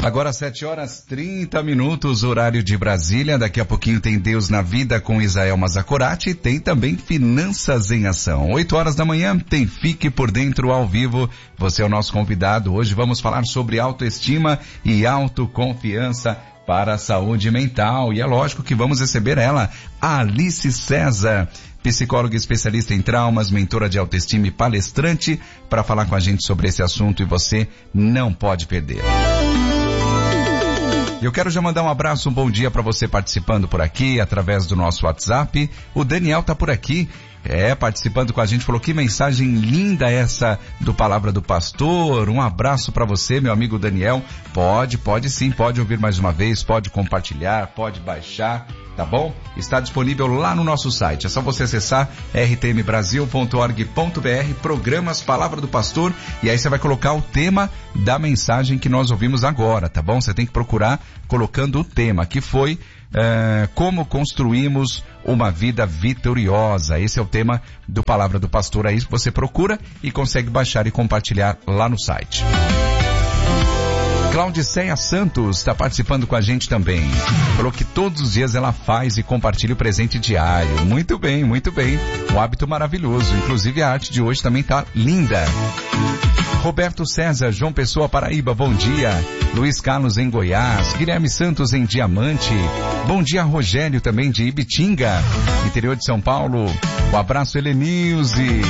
Agora 7h30, horário de Brasília. Daqui a pouquinho tem Deus na Vida com Isael Mazakorati. Tem também Finanças em Ação. 8h da manhã tem Fique por Dentro ao vivo. Você é o nosso convidado. Hoje vamos falar sobre autoestima e autoconfiança para a saúde mental. E é lógico que vamos receber ela, a Alice César, psicóloga especialista em traumas, mentora de autoestima e palestrante, para falar com a gente sobre esse assunto, e você não pode perder. Eu quero já mandar um abraço, um bom dia para você participando por aqui, através do nosso WhatsApp. O Daniel tá por aqui, participando com a gente, falou que mensagem linda essa do Palavra do Pastor. Um abraço para você, meu amigo Daniel. Pode sim, pode ouvir mais uma vez, pode compartilhar, pode baixar, tá bom? Está disponível lá no nosso site. É só você acessar rtmbrasil.org.br, programas Palavra do Pastor, e aí você vai colocar o tema da mensagem que nós ouvimos agora, tá bom? Você tem que procurar colocando o tema, que foi como construímos uma vida vitoriosa. Esse é o tema do Palavra do Pastor. É isso que você procura e consegue baixar e compartilhar lá no site. Claudiceia Santos está participando com a gente também. Falou que todos os dias ela faz e compartilha o presente diário. Muito bem, muito bem. Um hábito maravilhoso. Inclusive a arte de hoje também tá linda. Roberto César, João Pessoa, Paraíba, bom dia. Luiz Carlos em Goiás, Guilherme Santos em Diamante. Bom dia, Rogério, também de Ibitinga, interior de São Paulo. Um abraço, Helenilze.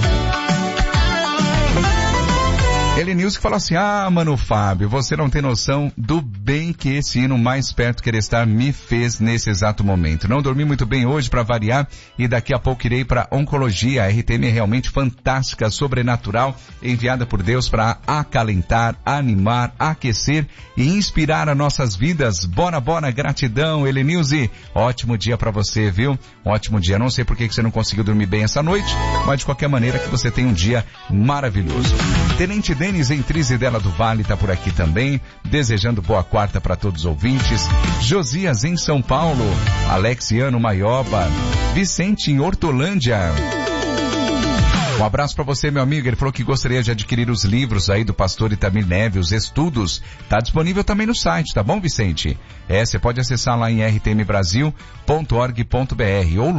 Helenilze que fala assim: mano Fábio, você não tem noção do bem que esse hino Mais Perto Querer Estar me fez nesse exato momento. Não dormi muito bem hoje para variar e daqui a pouco irei para oncologia. A RTM é realmente fantástica, sobrenatural, enviada por Deus para acalentar, animar, aquecer e inspirar as nossas vidas. Bora, gratidão, Helenilze. Ótimo dia para você, viu? Um ótimo dia. Não sei por que você não conseguiu dormir bem essa noite, mas de qualquer maneira que você tenha um dia maravilhoso. Tenente Denis em Trizidela do Vale está por aqui também, desejando boa quarta para todos os ouvintes. Josias em São Paulo, Alexiano Maioba, Vicente em Hortolândia. Um abraço para você, meu amigo. Ele falou que gostaria de adquirir os livros aí do pastor Itamir Neves, os estudos. Tá disponível também no site, tá bom, Vicente? Você pode acessar lá em rtmbrasil.org.br ou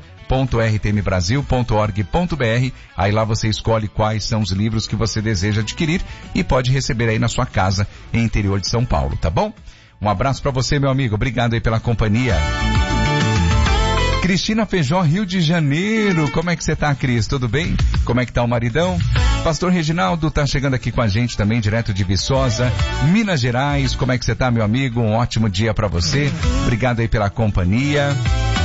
loja.rtmbrasil.org.br. Aí lá você escolhe quais são os livros que você deseja adquirir e pode receber aí na sua casa em interior de São Paulo, tá bom? Um abraço para você, meu amigo. Obrigado aí pela companhia. Cristina Feijó, Rio de Janeiro. Como é que você tá, Cris? Tudo bem? Como é que tá o maridão? Pastor Reginaldo tá chegando aqui com a gente também, direto de Viçosa, Minas Gerais. Como é que você tá, meu amigo? Um ótimo dia para você. Obrigado aí pela companhia.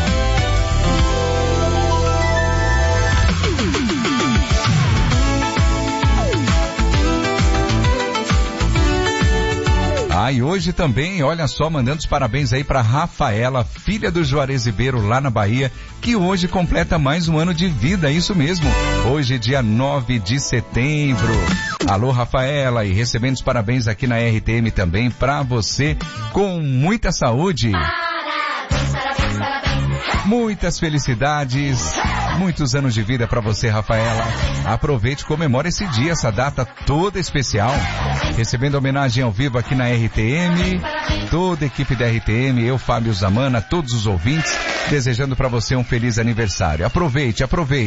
E hoje também, olha só, mandando os parabéns aí para Rafaela, filha do Juarez Ribeiro, lá na Bahia, que hoje completa mais um ano de vida, isso mesmo. Hoje, dia 9 de setembro. Alô, Rafaela, e recebendo os parabéns aqui na RTM também para você, com muita saúde. Muitas felicidades, muitos anos de vida para você, Rafaela. Aproveite e comemore esse dia, essa data toda especial. Recebendo homenagem ao vivo aqui na RTM, toda a equipe da RTM, eu, Fábio Zamana, todos os ouvintes, desejando para você um feliz aniversário. Aproveite.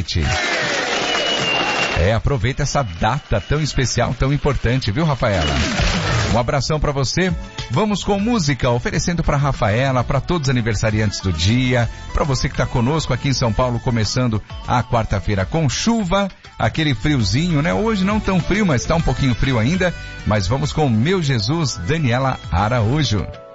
Aproveita essa data tão especial, tão importante, viu, Rafaela? Um abração para você. Vamos com música, oferecendo para Rafaela, para todos os aniversariantes do dia, para você que está conosco aqui em São Paulo, começando a quarta-feira com chuva, aquele friozinho, né? Hoje não tão frio, mas está um pouquinho frio ainda. Mas vamos com Meu Jesus, Daniela Araújo.